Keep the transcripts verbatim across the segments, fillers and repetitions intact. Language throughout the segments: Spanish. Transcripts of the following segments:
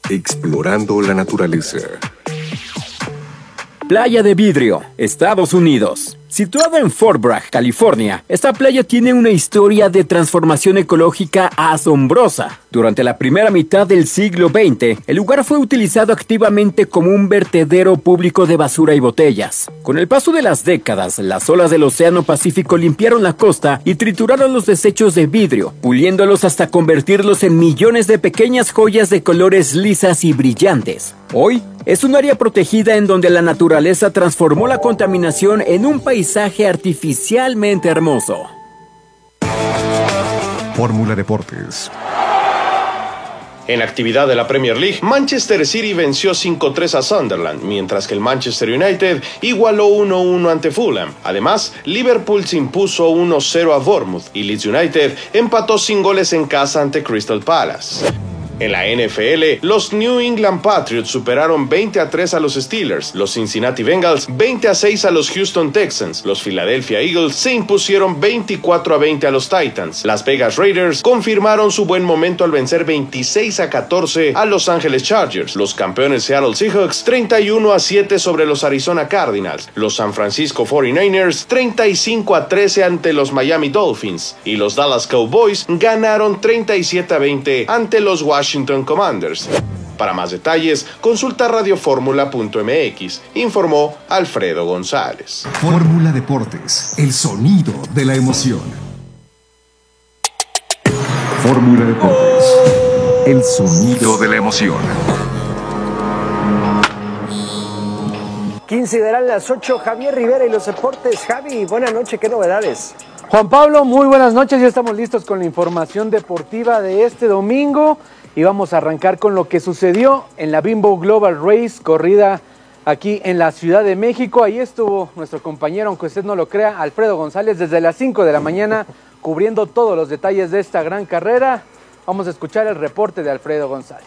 explorando la naturaleza. Playa de Vidrio, Estados Unidos. Situada en Fort Bragg, California, esta playa tiene una historia de transformación ecológica asombrosa. Durante la primera mitad del siglo veinte, el lugar fue utilizado activamente como un vertedero público de basura y botellas. Con el paso de las décadas, las olas del Océano Pacífico limpiaron la costa y trituraron los desechos de vidrio, puliéndolos hasta convertirlos en millones de pequeñas joyas de colores lisas y brillantes. Hoy, es un área protegida en donde la naturaleza transformó la contaminación en un paisaje artificialmente hermoso. Fórmula Deportes. En actividad de la Premier League, Manchester City venció cinco tres a Sunderland, mientras que el Manchester United igualó uno uno ante Fulham. Además, Liverpool se impuso uno cero a Bournemouth y Leeds United empató sin goles en casa ante Crystal Palace. En la N F L, los New England Patriots superaron veinte a tres a los Steelers, los Cincinnati Bengals veinte a seis a los Houston Texans, los Philadelphia Eagles se impusieron veinticuatro a veinte a los Titans, Las Vegas Raiders confirmaron su buen momento al vencer veintiséis a catorce a Los Angeles Chargers, los campeones Seattle Seahawks treinta y uno a siete sobre los Arizona Cardinals, los San Francisco cuarenta y nueve ers treinta y cinco a trece ante los Miami Dolphins y los Dallas Cowboys ganaron treinta y siete a veinte ante los Washington Washington Commanders. Para más detalles, consulta radioformula punto m x, informó Alfredo González. Fórmula Deportes, el sonido de la emoción. Fórmula Deportes, el sonido de la emoción. quince darán las ocho, Javier Rivera y los deportes. Javi, buenas noches, ¿qué novedades? Juan Pablo, muy buenas noches, ya estamos listos con la información deportiva de este domingo y vamos a arrancar con lo que sucedió en la Bimbo Global Race, corrida aquí en la Ciudad de México. Ahí estuvo nuestro compañero, aunque usted no lo crea, Alfredo González, desde las cinco de la mañana, cubriendo todos los detalles de esta gran carrera. Vamos a escuchar el reporte de Alfredo González.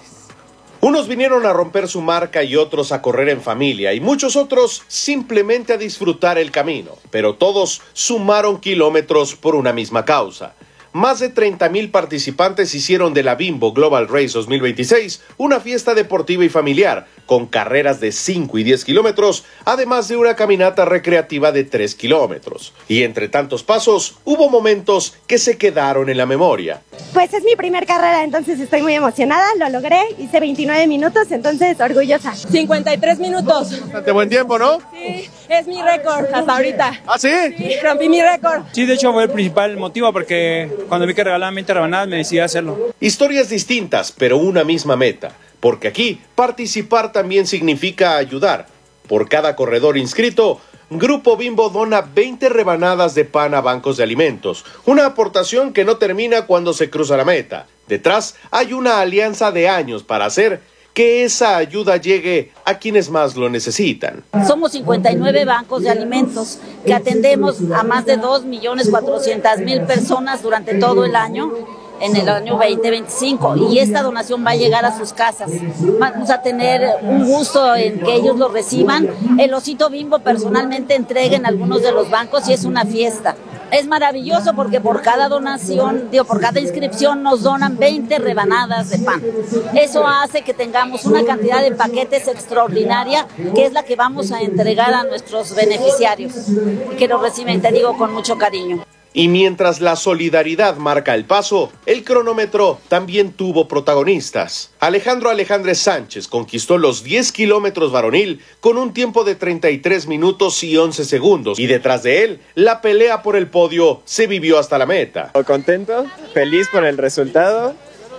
Unos vinieron a romper su marca y otros a correr en familia y muchos otros simplemente a disfrutar el camino, pero todos sumaron kilómetros por una misma causa. Más de treinta mil participantes hicieron de la Bimbo Global Race dos mil veintiséis una fiesta deportiva y familiar, con carreras de cinco y diez kilómetros, además de una caminata recreativa de tres kilómetros. Y entre tantos pasos, hubo momentos que se quedaron en la memoria. Pues es mi primer carrera, entonces estoy muy emocionada, lo logré, hice veintinueve minutos, entonces orgullosa. cincuenta y tres minutos. Bastante buen tiempo, ¿no? Sí, es mi récord hasta ahorita. ¿Ah, sí? Sí, rompí mi récord. Sí, de hecho fue el principal motivo porque cuando vi que regalaban veinte rebanadas me decidí a hacerlo. Historias distintas, pero una misma meta, porque aquí participar también significa ayudar. Por cada corredor inscrito, Grupo Bimbo dona veinte rebanadas de pan a bancos de alimentos, una aportación que no termina cuando se cruza la meta. Detrás hay una alianza de años para hacer que esa ayuda llegue a quienes más lo necesitan. Somos cincuenta y nueve bancos de alimentos que atendemos a más de dos millones cuatrocientas mil personas durante todo el año, en el año veinte veinticinco, y esta donación va a llegar a sus casas. Vamos a tener un gusto en que ellos lo reciban. El Osito Bimbo personalmente entrega en algunos de los bancos y es una fiesta. Es maravilloso porque por cada donación, digo, por cada inscripción nos donan veinte rebanadas de pan. Eso hace que tengamos una cantidad de paquetes extraordinaria, que es la que vamos a entregar a nuestros beneficiarios, que lo reciben, te digo, con mucho cariño. Y mientras la solidaridad marca el paso, el cronómetro también tuvo protagonistas. Alejandro Alejandre Sánchez conquistó los diez kilómetros varonil con un tiempo de treinta y tres minutos y once segundos. Y detrás de él, la pelea por el podio se vivió hasta la meta. Contento, feliz por el resultado.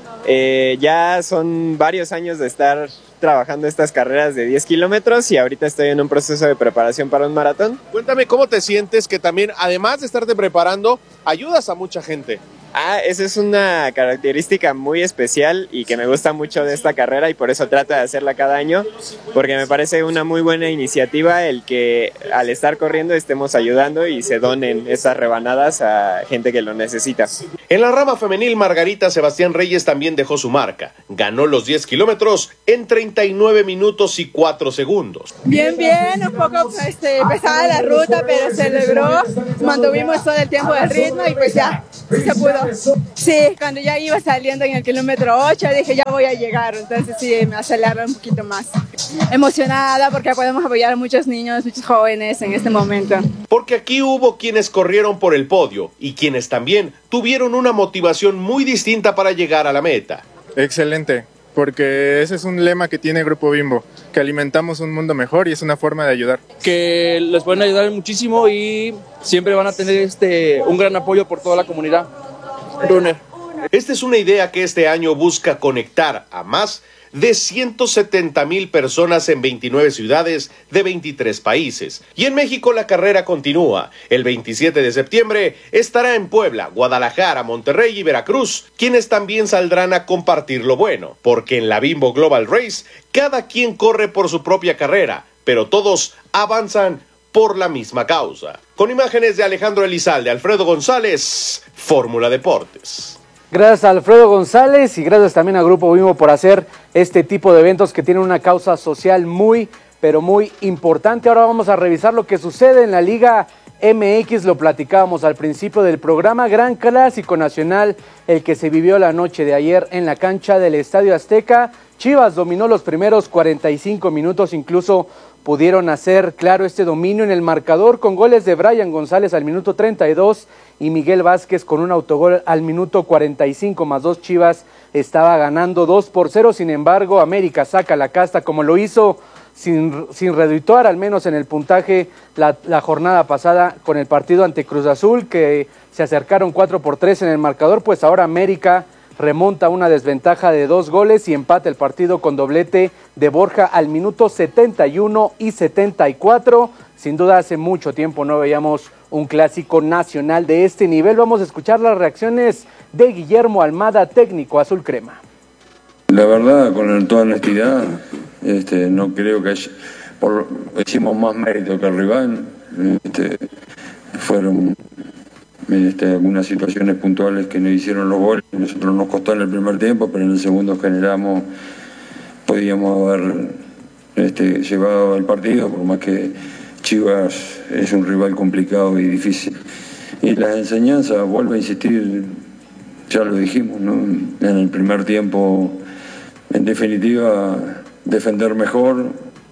Eh, ya son varios años de estar trabajando estas carreras de diez kilómetros y ahorita estoy en un proceso de preparación para un maratón. Cuéntame cómo te sientes que también, además de estarte preparando, ayudas a mucha gente. Ah, esa es una característica muy especial y que me gusta mucho de esta carrera y por eso trato de hacerla cada año, porque me parece una muy buena iniciativa el que al estar corriendo estemos ayudando y se donen estas rebanadas a gente que lo necesita. En la rama femenil, Margarita Sebastián Reyes también dejó su marca. Ganó los diez kilómetros en treinta y nueve minutos y cuatro segundos. Bien, bien, un poco este, pesada la ruta, pero se logró. Mantuvimos todo el tiempo del ritmo y pues ya. Sí se pudo. Sí, cuando ya iba saliendo en el kilómetro ocho dije ya voy a llegar, entonces sí, me aceleré un poquito más. Emocionada porque podemos apoyar a muchos niños, muchos jóvenes en este momento. Porque aquí hubo quienes corrieron por el podio y quienes también tuvieron una motivación muy distinta para llegar a la meta. Excelente, porque ese es un lema que tiene Grupo Bimbo, que alimentamos un mundo mejor y es una forma de ayudar. Que les pueden ayudar muchísimo y siempre van a tener este un gran apoyo por toda la comunidad runner. Esta es una idea que este año busca conectar a más de ciento setenta mil personas en veintinueve ciudades de veintitrés países. Y en México la carrera continúa. El veintisiete de septiembre estará en Puebla, Guadalajara, Monterrey y Veracruz, quienes también saldrán a compartir lo bueno, porque en la Bimbo Global Race cada quien corre por su propia carrera, pero todos avanzan por la misma causa. Con imágenes de Alejandro Elizalde, Alfredo González, Fórmula Deportes. Gracias a Alfredo González y gracias también a Grupo Bimbo por hacer este tipo de eventos que tienen una causa social muy, pero muy importante. Ahora vamos a revisar lo que sucede en la Liga M X, lo platicábamos al principio del programa, gran clásico nacional, el que se vivió la noche de ayer en la cancha del Estadio Azteca. Chivas dominó los primeros cuarenta y cinco minutos, incluso pudieron hacer claro este dominio en el marcador con goles de Brian González al minuto treinta y dos y Miguel Vázquez con un autogol al minuto cuarenta y cinco más dos. Chivas estaba ganando dos por cero, sin embargo América saca la casta como lo hizo sin, sin redituar al menos en el puntaje la, la jornada pasada con el partido ante Cruz Azul, que se acercaron cuatro por tres en el marcador. Pues ahora América remonta una desventaja de dos goles y empata el partido con doblete de Borja al minuto setenta y uno y setenta y cuatro. Sin duda hace mucho tiempo no veíamos un clásico nacional de este nivel. Vamos a escuchar las reacciones de Guillermo Almada, técnico azul crema. La verdad, con toda honestidad, este, no creo que haya, por, hicimos más mérito que el rival. Este, fueron Este, algunas situaciones puntuales que nos hicieron los goles. Nosotros nos costó en el primer tiempo, pero en el segundo generamos, podíamos haber este, llevado el partido, por más que Chivas es un rival complicado y difícil. Y las enseñanzas, vuelvo a insistir, ya lo dijimos, ¿no? En el primer tiempo, en definitiva, defender mejor.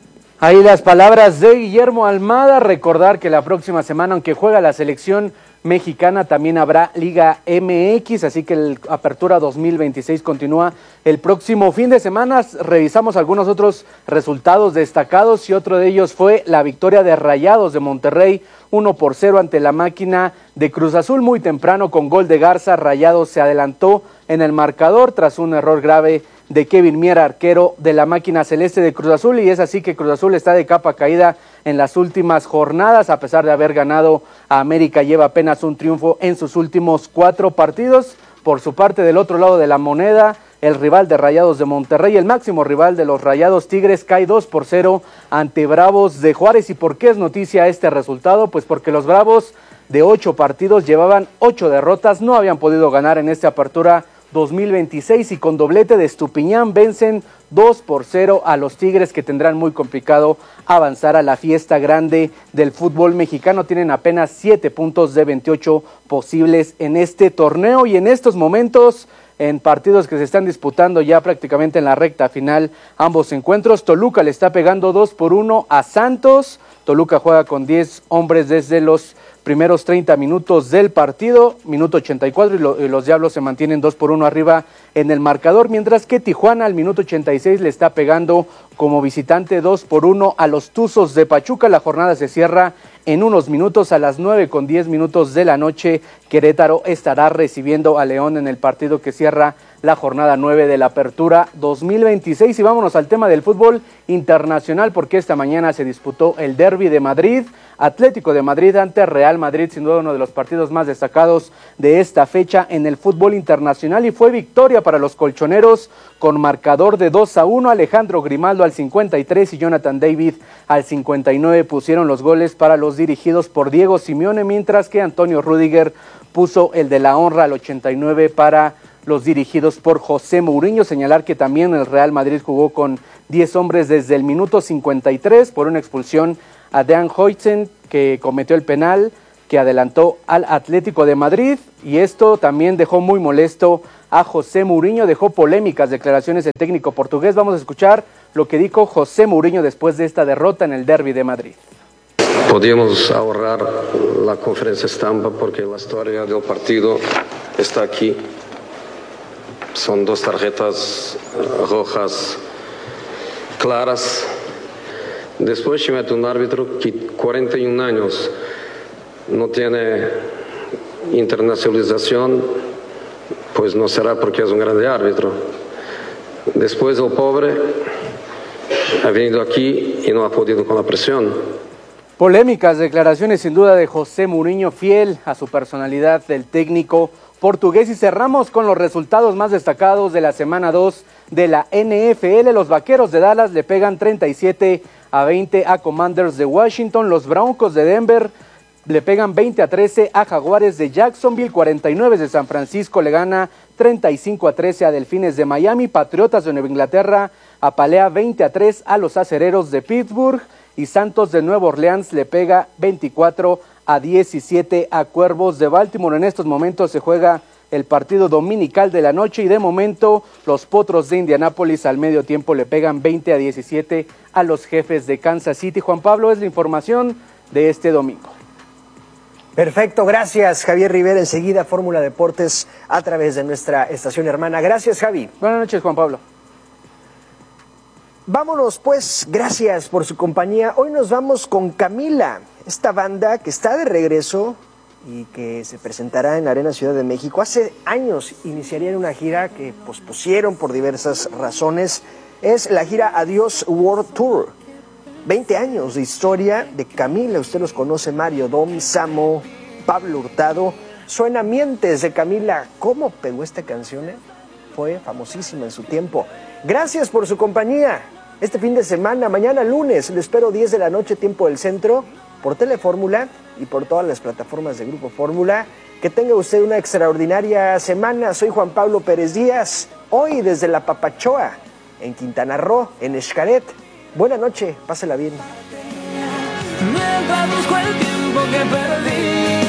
Ahí las palabras de Guillermo Almada. Recordar que la próxima semana, aunque juega la selección mexicana, también habrá Liga M X, así que el Apertura dos mil veintiséis continúa el próximo fin de semana. Revisamos algunos otros resultados destacados y otro de ellos fue la victoria de Rayados de Monterrey, uno por cero ante la Máquina de Cruz Azul. Muy temprano con gol de Garza, Rayados se adelantó en el marcador tras un error grave de Kevin Mier, arquero de la Máquina Celeste de Cruz Azul, y es así que Cruz Azul está de capa caída en las últimas jornadas. A pesar de haber ganado a América, lleva apenas un triunfo en sus últimos cuatro partidos. Por su parte, del otro lado de la moneda, el rival de Rayados de Monterrey, el máximo rival de los Rayados, Tigres, cae dos por cero ante Bravos de Juárez. ¿Y por qué es noticia este resultado? Pues porque los Bravos de ocho partidos llevaban ocho derrotas, no habían podido ganar en esta Apertura dos mil veintiséis y con doblete de Estupiñán vencen dos por cero a los Tigres, que tendrán muy complicado avanzar a la fiesta grande del fútbol mexicano. Tienen apenas siete puntos de veintiocho posibles en este torneo y en estos momentos, en partidos que se están disputando ya prácticamente en la recta final, ambos encuentros, Toluca le está pegando dos por uno a Santos. Toluca juega con diez hombres desde los primeros treinta minutos del partido, minuto ochenta y cuatro, y, lo, y los Diablos se mantienen dos por uno arriba en el marcador, mientras que Tijuana al minuto ochenta y seis le está pegando como visitante dos por uno a los Tuzos de Pachuca. La jornada se cierra en unos minutos, a las nueve con diez minutos de la noche. Querétaro estará recibiendo a León en el partido que cierra la jornada nueve de la Apertura dos mil veintiséis. Y vámonos al tema del fútbol internacional, porque esta mañana se disputó el Derbi de Madrid, Atlético de Madrid ante Real Madrid, sin duda uno de los partidos más destacados de esta fecha en el fútbol internacional, y fue victoria para los colchoneros con marcador de dos a uno. Alejandro Grimaldo al cincuenta y tres y Jonathan David al cincuenta y nueve pusieron los goles para los dirigidos por Diego Simeone, mientras que Antonio Rüdiger puso el de la honra al ochenta y nueve para los dirigidos por José Mourinho. Señalar que también el Real Madrid jugó con diez hombres desde el minuto cincuenta y tres por una expulsión a Dean Huijsen, que cometió el penal que adelantó al Atlético de Madrid, y esto también dejó muy molesto a José Mourinho, dejó polémicas declaraciones del técnico portugués. Vamos a escuchar lo que dijo José Mourinho después de esta derrota en el derbi de Madrid. Podíamos ahorrar la conferencia estampa porque la historia del partido está aquí. Son dos tarjetas rojas claras. Después se mete un árbitro que cuarenta y un años no tiene internacionalización, pues no será porque es un grande árbitro. Después el pobre ha venido aquí y no ha podido con la presión. Polémicas declaraciones sin duda de José Mourinho, fiel a su personalidad del técnico portugués. Y cerramos con los resultados más destacados de la semana dos de la N F L. Los Vaqueros de Dallas le pegan treinta y siete a veinte a Commanders de Washington. Los Broncos de Denver le pegan veinte a trece a Jaguares de Jacksonville. cuarenta y nueve de San Francisco le gana treinta y cinco a trece a Delfines de Miami. Patriotas de Nueva Inglaterra apalea veinte a tres a los Acereros de Pittsburgh. Y Santos de Nueva Orleans le pega veinticuatro a diecisiete a Cuervos de Baltimore. En estos momentos se juega el partido dominical de la noche y de momento los Potros de Indianápolis al medio tiempo le pegan veinte a diecisiete a los Jefes de Kansas City. Juan Pablo, es la información de este domingo. Perfecto, gracias Javier Rivera. Enseguida Fórmula Deportes a través de nuestra estación hermana. Gracias, Javi. Buenas noches, Juan Pablo. Vámonos pues, gracias por su compañía. Hoy nos vamos con Camila, esta banda que está de regreso y que se presentará en la Arena Ciudad de México. Hace años iniciarían una gira que pospusieron por diversas razones. Es la gira Adiós World Tour. veinte años de historia de Camila. Usted los conoce, Mario Dom, Samo, Pablo Hurtado. Suena Mientes de Camila. ¿Cómo pegó esta canción? Fue famosísima en su tiempo. Gracias por su compañía. Este fin de semana, mañana lunes, le espero diez de la noche, tiempo del centro, por Telefórmula y por todas las plataformas de Grupo Fórmula. Que tenga usted una extraordinaria semana. Soy Juan Pablo Pérez Díaz, hoy desde La Papachoa, en Quintana Roo, en Xcaret. Buena noche, pásela bien. Mientras busco el tiempo que perdí.